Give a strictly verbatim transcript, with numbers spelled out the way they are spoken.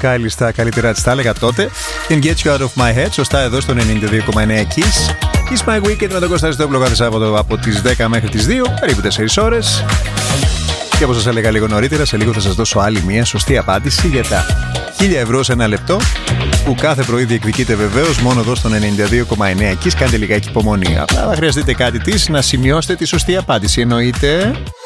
Kylie στα καλύτερα της, τα έλεγα τότε. Can Get You Out of My Head, σωστά εδώ στο ενενήντα δύο κόμμα εννέα Kiss. Kiss My Weekend με τον Κώστα Αριστόπουλο κάθε Σάββατο από τις δέκα μέχρι τις δύο, περίπου τέσσερις ώρες. Και όπως σας έλεγα λίγο νωρίτερα, σε λίγο θα σας δώσω άλλη μια σωστή απάντηση για τα χίλια ευρώ σε ένα λεπτό, που κάθε πρωί διεκδικείται βεβαίως μόνο εδώ στον ενενήντα δύο κόμμα εννέα Kiss. Κάντε λιγάκι υπομονή. Απλά θα χρειαστείτε κάτι της να σημειώσετε τη σωστή απάντηση. Εννοείται.